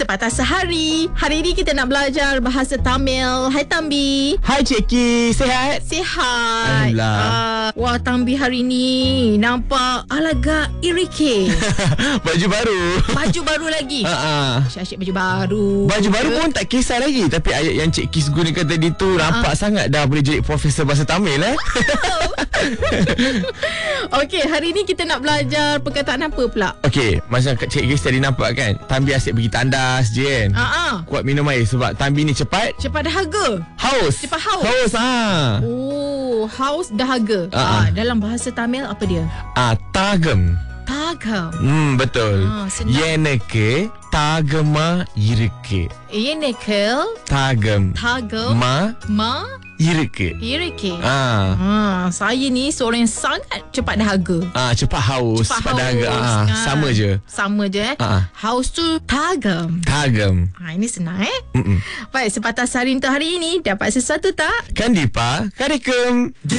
Sepatah Sehari. Hari ini kita nak belajar bahasa Tamil. Hai Tambi. Hai Cik Ki, sihat? Sihat. Alhamdulillah. Wah, Tambi hari ni nampak agak irike. Baju baru. Baju baru lagi. Asyik baju baru. Baju baru pun tak kisah lagi. Tapi ayat yang Cik Ki gunakan tadi tu nampak sangat dah boleh jadi profesor bahasa Tamil Okey, hari ni kita nak belajar perkataan apa pula? Okey, macam Cik Ki tadi nampak kan, Tambi asyik pergi tandas je kan. Kuat minum air sebab Tambi ni cepat dahaga. Haus. Cepat haus. Haus Oh, haus dahaga. Dalam bahasa Tamil apa dia? Tagam. Tagam. Betul. Senang. Yeneke tagama irike. Yenekel Tagam. Ma irike. Irike. Saya ni seorang yang sangat cepat dahaga. Cepat haus. Cepat dahaga. Sama je. Sama je Haus tu tagam. Ini senang Baik, sepatah sehari untuk hari ini. Dapat sesuatu tak? Kan Dipa? Karikum.